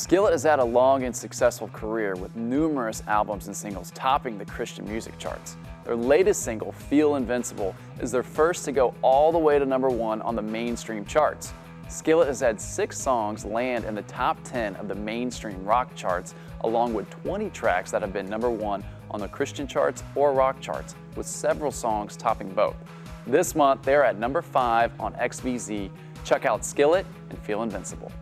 Skillet has had a long and successful career with numerous albums and singles topping the Christian music charts. Their latest single, Feel Invincible, is their first to go all the way to #1 on the mainstream charts. Skillet has had 6 songs land in the top 10 of the mainstream rock charts, along with 20 tracks that have been #1 on the Christian charts or rock charts, with several songs topping both. This month, they're at #5 on XBZ. Check out Skillet and Feel Invincible.